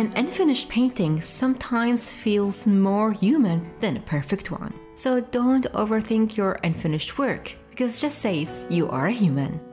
An unfinished painting sometimes feels more human than a perfect one. So don't overthink your unfinished work, because it just says you are a human.